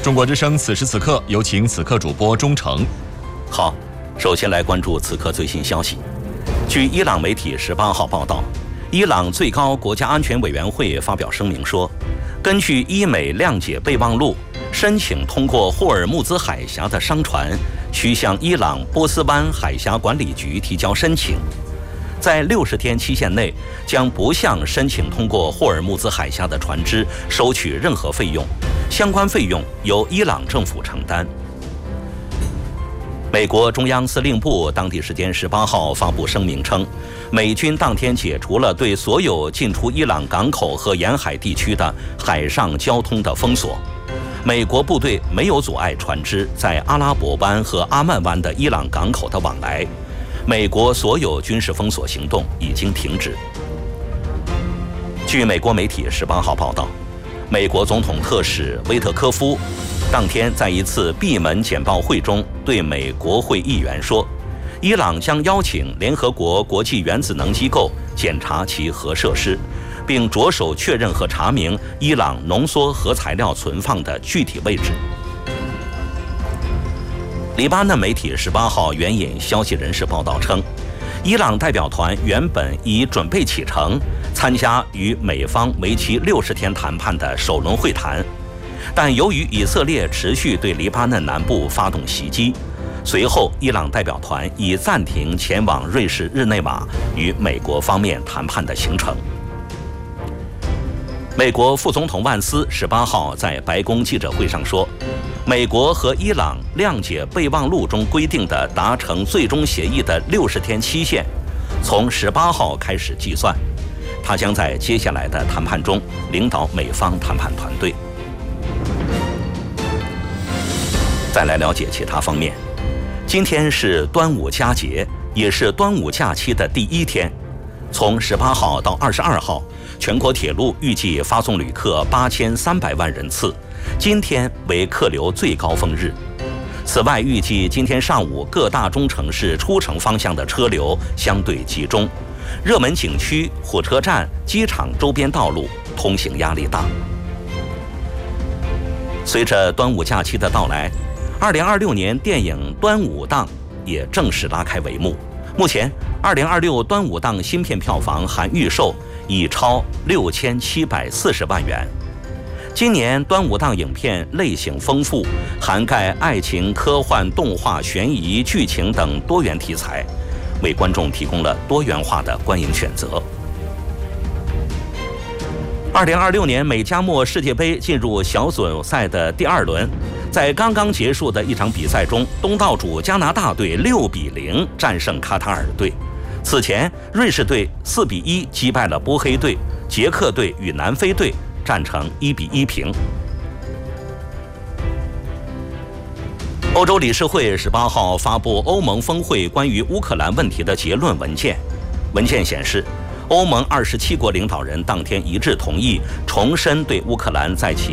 中国之声此时此刻，有请此刻主播钟诚。 好，首先来关注此刻最新消息。据伊朗媒体18号报道，伊朗最高国家安全委员会发表声明说，根据伊美谅解备忘录，申请通过霍尔木兹海峡的商船需向伊朗波斯湾海峡管理局提交申请，在60天期限内将不向申请通过霍尔木兹海峡的船只收取任何费用，相关费用由伊朗政府承担。美国中央司令部当地时间18号发布声明称，美军当天解除了对所有进出伊朗港口和沿海地区的海上交通的封锁。美国部队没有阻碍船只在阿拉伯湾和阿曼湾的伊朗港口的往来。美国所有军事封锁行动已经停止。据美国媒体18号报道，美国总统特使威特科夫当天在一次闭门简报会中对美国会议员说，伊朗将邀请联合国国际原子能机构检查其核设施，并着手确认和查明伊朗浓缩核材料存放的具体位置。黎巴嫩媒体18号援引消息人士报道称，伊朗代表团原本已准备启程参加与美方为期60天谈判的首轮会谈，但由于以色列持续对黎巴嫩南部发动袭击，随后伊朗代表团已暂停前往瑞士日内瓦与美国方面谈判的行程。美国副总统万斯18号在白宫记者会上说，美国和伊朗谅解备忘录中规定的达成最终协议的60天期限从18号开始计算，他将在接下来的谈判中领导美方谈判团队。再来了解其他方面，今天是端午佳节，也是端午假期的第一天。从18号到22号，全国铁路预计发送旅客8300万人次，今天为客流最高峰日。此外，预计今天上午各大中城市出城方向的车流相对集中，热门景区、火车站、机场周边道路通行压力大。随着端午假期的到来，2026年电影端午档也正式拉开帷幕。目前，2026端午档新片票房含预售已超6740万元。今年端午档影片类型丰富，涵盖爱情、科幻、动画、悬疑、剧情等多元题材，为观众提供了多元化的观影选择。2026年美加墨世界杯进入小组赛的第2轮，在刚刚结束的一场比赛中，东道主加拿大队6比0战胜卡塔尔队。此前，瑞士队4比1击败了波黑队，捷克队与南非队战成1比1平。欧洲理事会18号发布欧盟峰会关于乌克兰问题的结论文件。文件显示，欧盟27国领导人当天一致同意重申对乌克兰在其